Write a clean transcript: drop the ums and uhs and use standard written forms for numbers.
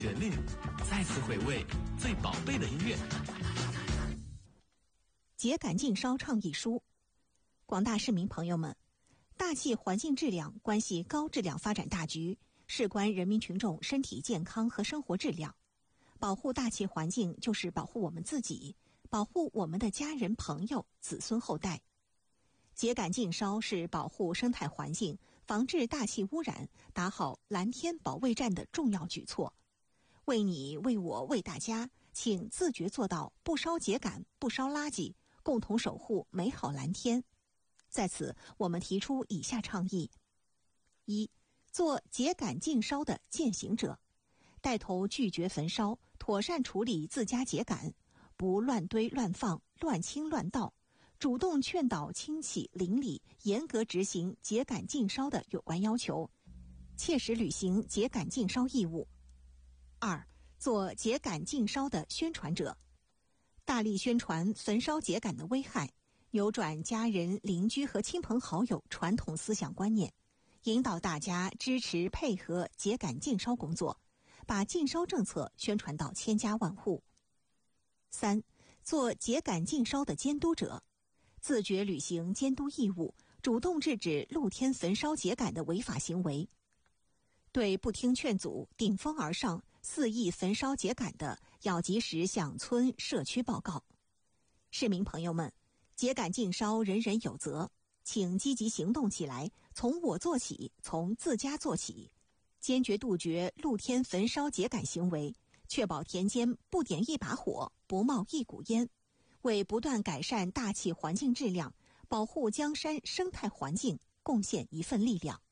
旋律，再次回味最宝贝的音乐。 秸秆禁烧倡议书，广大市民朋友们，大气环境质量关系高质量发展大局，事关人民群众身体健康和生活质量。保护大气环境就是保护我们自己，保护我们的家人、朋友、子孙后代。秸秆禁烧是保护生态环境、防治大气污染、打好蓝天保卫战的重要举措。为你、为我、为大家，请自觉做到不烧秸秆、不烧垃圾，共同守护美好蓝天。在此，我们提出以下倡议：一、做秸秆禁烧的践行者，带头拒绝焚烧，妥善处理自家秸秆，不乱堆乱放、乱倾乱倒，主动劝导亲戚邻里严格执行秸秆禁烧的有关要求，切实履行秸秆禁烧义务。二、做秸秆禁烧的宣传者，大力宣传焚烧秸秆的危害，扭转家人、邻居和亲朋好友传统思想观念，引导大家支持配合秸秆禁烧工作，把禁烧政策宣传到千家万户。三、做秸秆禁烧的监督者，自觉履行监督义务，主动制止露天焚烧秸秆的违法行为。对不听劝阻、顶风而上、肆意焚烧秸秆的，要及时向村社区报告。市民朋友们，秸秆禁烧人人有责，请积极行动起来，从我做起，从自家做起，坚决杜绝露天焚烧秸秆行为，确保田间不点一把火，不冒一股烟，为不断改善大气环境质量、保护江山生态环境贡献一份力量。